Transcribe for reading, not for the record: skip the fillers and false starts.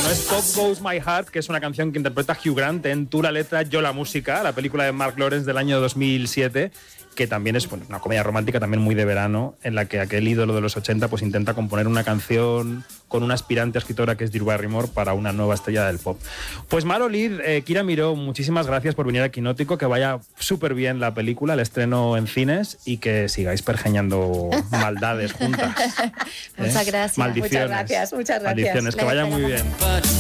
Bueno, es Pop Goes My Heart, que es una canción que interpreta Hugh Grant en Tú la letra, yo la música, la película de Mark Lawrence del año 2007, que también es una comedia romántica también muy de verano, en la que aquel ídolo de los 80 pues intenta componer una canción con una aspirante a escritora que es Drew Barrymore para una nueva estrella del pop. Pues Mar Olid, Kira Miró, muchísimas gracias por venir a Quinótico, que vaya súper bien la película, el estreno en cines y que sigáis pergeñando maldades juntas. Muchas gracias. Maldiciones. Muchas gracias. Maldiciones, que vaya muy bien.